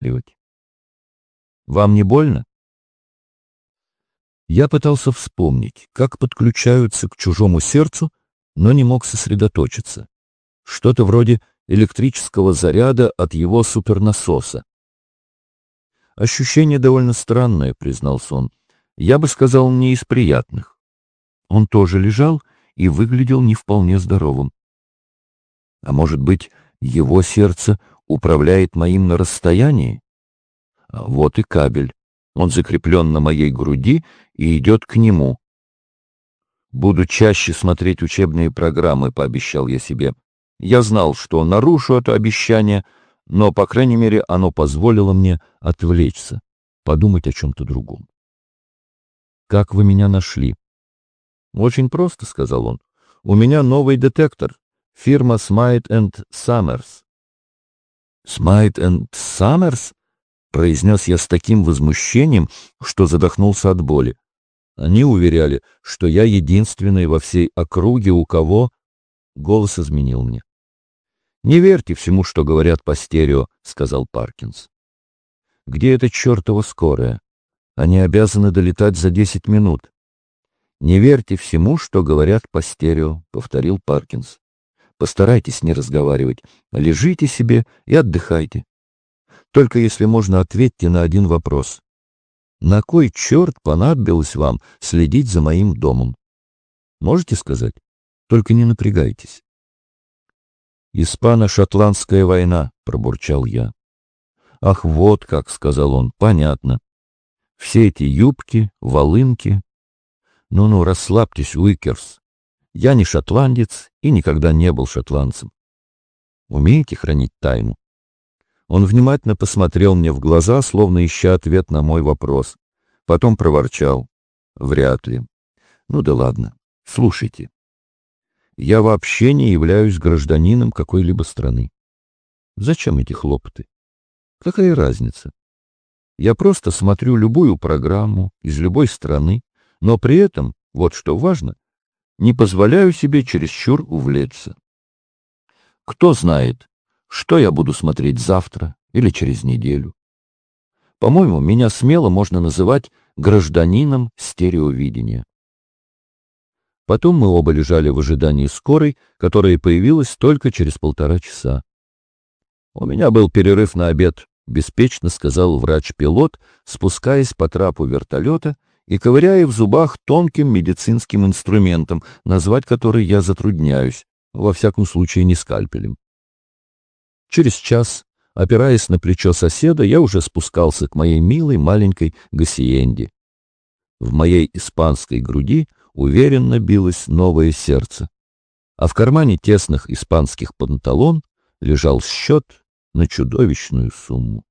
Вам не больно? Я пытался вспомнить, как подключаются к чужому сердцу, но не мог сосредоточиться. Что-то вроде электрического заряда от его супернасоса. Ощущение довольно странное, признался он. Я бы сказал, не из приятных. Он тоже лежал и выглядел не вполне здоровым. А может быть, его сердце управляет моим на расстоянии? А вот и кабель. Он закреплен на моей груди и идет к нему. Буду чаще смотреть учебные программы, пообещал я себе. Я знал, что нарушу это обещание, но, по крайней мере, оно позволило мне отвлечься, подумать о чем-то другом. «Как вы меня нашли?» «Очень просто», — сказал он. «У меня новый детектор. Фирма Smythe & Summers». «Smythe & Summers?» — произнес я с таким возмущением, что задохнулся от боли. Они уверяли, что я единственный во всей округе, у кого... Голос изменил мне. «Не верьте всему, что говорят по стерео», — сказал Паркинс. «Где эта чертова скорая? Они обязаны долетать за 10 минут». «Не верьте всему, что говорят по стерео», — повторил Паркинс. «Постарайтесь не разговаривать. Лежите себе и отдыхайте. Только если можно, ответьте на один вопрос. На кой черт понадобилось вам следить за моим домом? Можете сказать? Только не напрягайтесь». «Испано-шотландская война», — пробурчал я. «Ах, вот как», — сказал он, — «понятно. Все эти юбки, волынки. Ну-ну, расслабьтесь, Уикерс. Я не шотландец и никогда не был шотландцем. Умеете хранить тайну?» Он внимательно посмотрел мне в глаза, словно ища ответ на мой вопрос. Потом проворчал. «Вряд ли. Ну да ладно. Слушайте. Я вообще не являюсь гражданином какой-либо страны. Зачем эти хлопоты? Какая разница? Я просто смотрю любую программу из любой страны, но при этом, вот что важно, не позволяю себе чересчур увлечься. Кто знает, что я буду смотреть завтра или через неделю. По-моему, меня смело можно называть гражданином стереовидения». Потом мы оба лежали в ожидании скорой, которая появилась только через 1,5 часа. «У меня был перерыв на обед», — беспечно сказал врач-пилот, спускаясь по трапу вертолета и ковыряя в зубах тонким медицинским инструментом, назвать который я затрудняюсь, во всяком случае не скальпелем. Через час, опираясь на плечо соседа, я уже спускался к моей милой маленькой гасиенде. В моей испанской груди уверенно билось новое сердце, а в кармане тесных испанских панталон лежал счет на чудовищную сумму.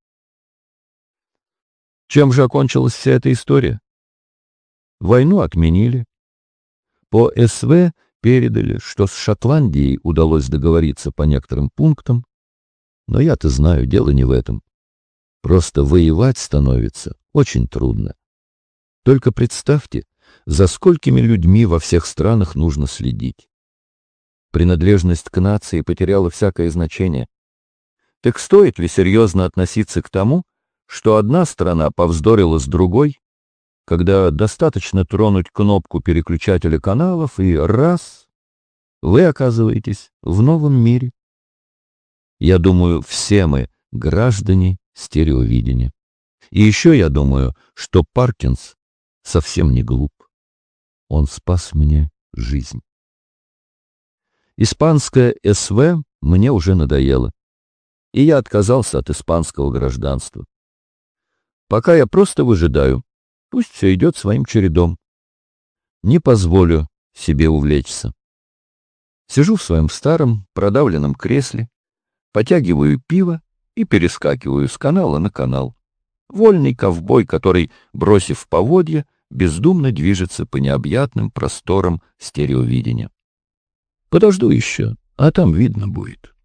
Чем же окончилась вся эта история? Войну отменили. По СВ передали, что с Шотландией удалось договориться по некоторым пунктам, но я-то знаю, дело не в этом. Просто воевать становится очень трудно. Только представьте, за сколькими людьми во всех странах нужно следить. Принадлежность к нации потеряла всякое значение. Так стоит ли серьезно относиться к тому, что одна страна повздорила с другой, когда достаточно тронуть кнопку переключателя каналов, и раз — вы оказываетесь в новом мире? Я думаю, все мы граждане стереовидения. И еще я думаю, что Паркинс совсем не глуп. Он спас мне жизнь. Испанское СВ мне уже надоело, и я отказался от испанского гражданства. Пока я просто выжидаю, пусть все идет своим чередом. Не позволю себе увлечься. Сижу в своем старом продавленном кресле, потягиваю пиво и перескакиваю с канала на канал. Вольный ковбой, который, бросив поводья, бездумно движется по необъятным просторам стереовидения. Подожду еще, а там видно будет.